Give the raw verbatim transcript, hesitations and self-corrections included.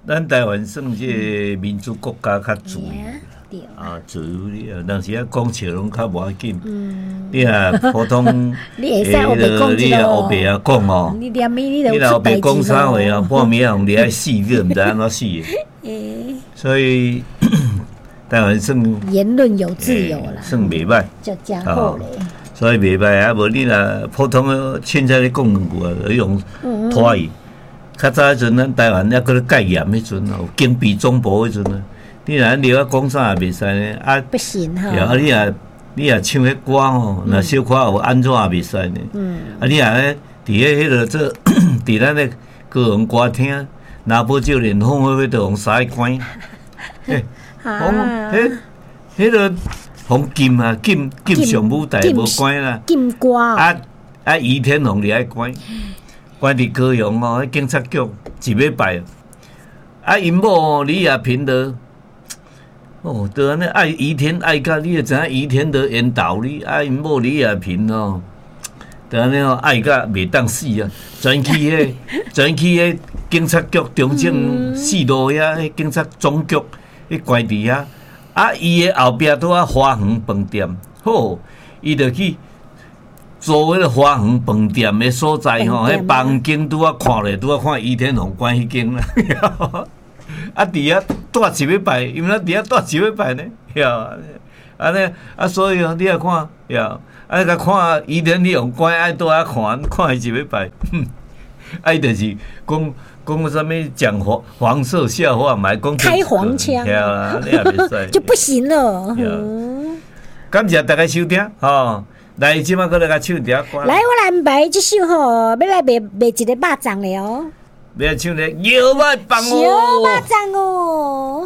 咱台湾算这个民主国家较自由，啊，自由你啊，但是啊，讲笑拢较无要紧。嗯，你啊，普通， 你会使黑白讲一你啊黑白啊讲哦， 你连咪你你都出代志黑白讲啥话啊？半暝啊，互你爱死，你都毋知安怎死的。 诶， 所以台湾算言论有自由啦， 算袂歹， 就真好咧。 所以袂歹啊，无你若普通的凊彩咧讲两句啊，就用拖伊。较早迄阵，咱台湾还搁咧戒严迄阵哦，警备总部迄阵啊，你若你啊讲啥也袂使呢啊， 不行哈。 啊，你啊你啊唱迄歌吼，若小可有安怎也袂使呢。嗯。啊，你啊咧伫迄迄个做，伫咱咧歌咏歌厅，若无少年放火要着用杀关。嘿，红迄迄个红金啊，金金上舞台无关啦。 金歌。 啊啊，倚天红你爱关。关伫高雄哦，迄警察局一礼拜，啊，因某李亚平的，哦，都安尼爱倚天爱甲，你就知影倚天的缘道理，啊，因某李亚平哦，都安尼哦爱甲袂当死啊，转去迄，转去迄警察局中正四路遐，迄警察总局迄关伫遐，啊，伊的后壁拄啊花园饭店，好，伊就去。做迄个花园饭店的所在吼，迄房间拄啊看咧，拄啊看倚天红关迄间啦。啊，伫遐住一礼拜，因为咱伫遐住一礼拜呢，呀，安尼啊，所以哦，你啊看，呀，啊，甲看倚天红关爱住遐看，看伊一礼拜，哼，啊，伊就是讲讲啥物讲黄黄色笑话，买讲开黄腔， 呀，你也袂使， 就不行了。嗯， 感谢大家收听，吼。来，即马搁来甲唱一下歌。 来，我来排即首吼，要来卖卖一个肉粽咧哦。 要唱咧，摇摆放哦。 小肉粽哦。